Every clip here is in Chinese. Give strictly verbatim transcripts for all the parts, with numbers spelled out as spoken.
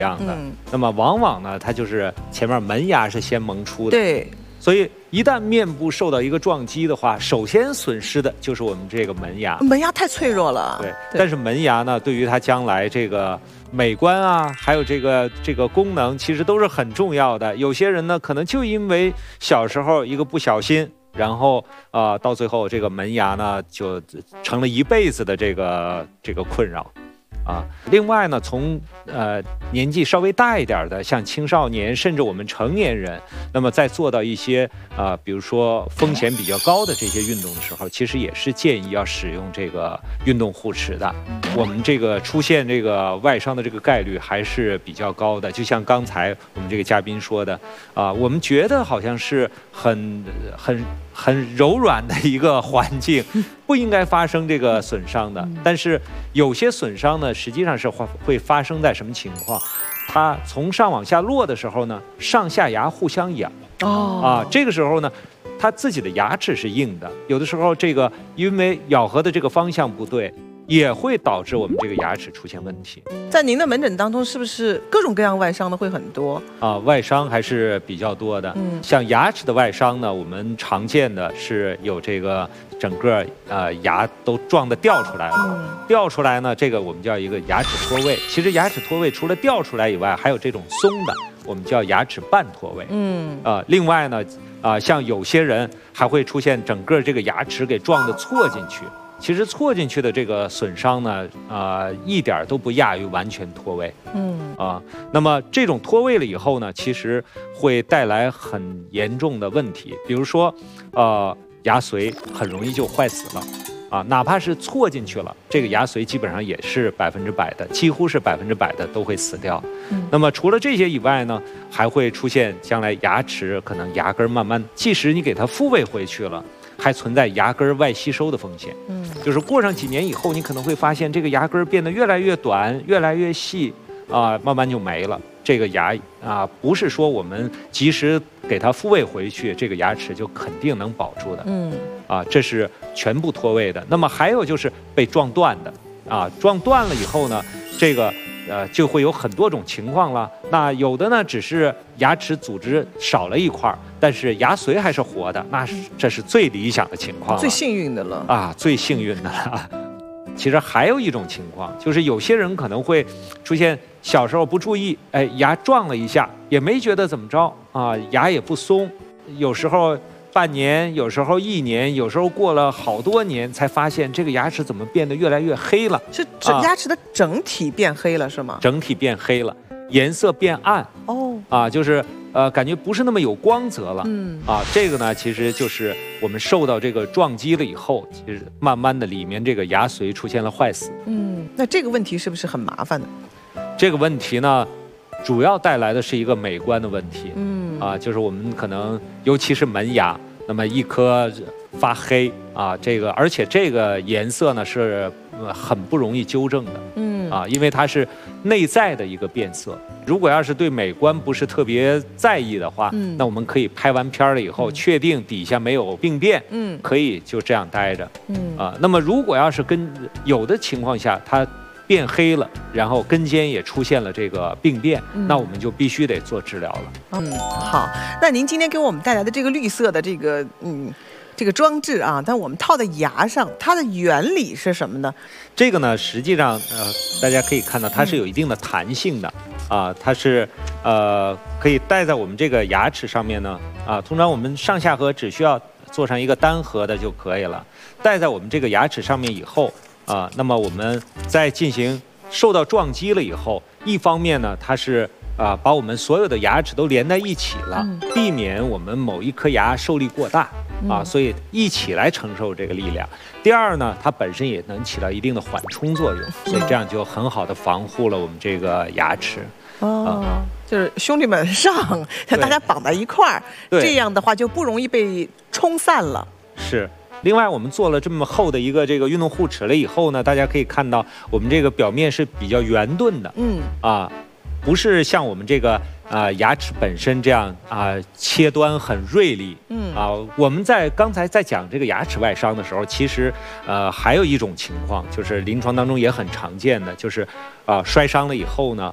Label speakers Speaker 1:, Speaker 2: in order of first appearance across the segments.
Speaker 1: 样的。嗯、那么往往呢，它就是前面门牙是先萌出的。
Speaker 2: 对。
Speaker 1: 所以一旦面部受到一个撞击的话，首先损失的就是我们这个门牙。
Speaker 2: 门牙太脆弱了。
Speaker 1: 对。对但是门牙呢，对于它将来这个美观啊，还有这个这个功能，其实都是很重要的。有些人呢，可能就因为小时候一个不小心。然后啊、呃，到最后这个门牙呢，就成了一辈子的这个这个困扰，啊。另外呢，从呃年纪稍微大一点的，像青少年甚至我们成年人，那么在做到一些啊、呃，比如说风险比较高的这些运动的时候，其实也是建议要使用这个运动护齿的。我们这个出现这个外伤的这个概率还是比较高的。就像刚才我们这个嘉宾说的啊、呃，我们觉得好像是很很。很柔软的一个环境，不应该发生这个损伤的。但是有些损伤呢，实际上是会会发生在什么情况？它从上往下落的时候呢，上下牙互相咬。哦。啊，这个时候呢，它自己的牙齿是硬的，有的时候这个因为咬合的这个方向不对。也会导致我们这个牙齿出现问题。
Speaker 2: 在您的门诊当中，是不是各种各样外伤的会很多
Speaker 1: 啊？外伤还是比较多的。嗯，像牙齿的外伤呢，我们常见的是有这个整个呃牙都撞得掉出来了。嗯、掉出来呢，这个我们叫一个牙齿脱位。其实牙齿脱位除了掉出来以外，还有这种松的，我们叫牙齿半脱位。嗯，啊、呃，另外呢，啊、呃，像有些人还会出现整个这个牙齿给撞得错进去。其实错进去的这个损伤呢，啊、呃，一点都不亚于完全脱位。嗯啊，那么这种脱位了以后呢，其实会带来很严重的问题，比如说，呃，牙髓很容易就坏死了。啊，哪怕是错进去了，这个牙髓基本上也是百分之百的，几乎是百分之百的都会死掉。嗯、那么除了这些以外呢，还会出现将来牙齿可能牙根慢慢，即使你给它复位回去了。还存在牙根外吸收的风险，嗯，就是过上几年以后，你可能会发现这个牙根变得越来越短，越来越细，啊、呃，慢慢就没了。这个牙啊、呃，不是说我们及时给它复位回去，这个牙齿就肯定能保住的，嗯，啊，这是全部脱位的。那么还有就是被撞断的，啊，撞断了以后呢，这个。呃，就会有很多种情况了。那有的呢，只是牙齿组织少了一块，但是牙髓还是活的，那是这是最理想的情况了，
Speaker 2: 最幸运的了
Speaker 1: 啊，最幸运的了。其实还有一种情况，就是有些人可能会出现小时候不注意，哎，牙撞了一下，也没觉得怎么着啊，牙也不松，有时候。半年，有时候一年，有时候过了好多年，才发现这个牙齿怎么变得越来越黑了？
Speaker 2: 是整牙齿的整体变黑了，是吗？
Speaker 1: 整体变黑了，颜色变暗。哦，啊，就是呃，感觉不是那么有光泽了。嗯，啊，这个呢，其实就是我们受到这个撞击了以后，其实慢慢的里面这个牙髓出现了坏死。
Speaker 2: 嗯，那这个问题是不是很麻烦的？
Speaker 1: 这个问题呢？主要带来的是一个美观的问题，嗯啊，就是我们可能尤其是门牙，那么一颗发黑啊，这个而且这个颜色呢是很不容易纠正的，嗯啊，因为它是内在的一个变色。如果要是对美观不是特别在意的话，嗯，那我们可以拍完片了以后，嗯、确定底下没有病变，嗯，可以就这样待着，嗯啊，那么如果要是跟有的情况下它。变黑了，然后根尖也出现了这个病变，嗯、那我们就必须得做治疗了。
Speaker 2: 嗯，好，那您今天给我们带来的这个绿色的这个嗯这个装置啊，但我们套在牙上，它的原理是什么呢？
Speaker 1: 这个呢，实际上呃，大家可以看到它是有一定的弹性的啊、呃，它是呃可以戴在我们这个牙齿上面呢啊、呃，通常我们上下颌只需要做上一个单颌的就可以了，戴在我们这个牙齿上面以后。啊，那么我们在进行受到撞击了以后，一方面呢，它是啊把我们所有的牙齿都连在一起了，嗯、避免我们某一颗牙受力过大啊，嗯、所以一起来承受这个力量。第二呢，它本身也能起到一定的缓冲作用，所以这样就很好的防护了我们这个牙齿。
Speaker 2: 哦，啊、就是兄弟们上，大家绑在一块儿，这样的话就不容易被冲散了。
Speaker 1: 是。另外，我们做了这么厚的一个这个运动护齿了以后呢，大家可以看到我们这个表面是比较圆钝的，嗯啊，不是像我们这个啊、呃、牙齿本身这样啊、呃、切端很锐利，嗯啊，我们在刚才在讲这个牙齿外伤的时候，其实呃还有一种情况，就是临床当中也很常见的，就是啊、呃、摔伤了以后呢。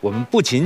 Speaker 1: 我们不仅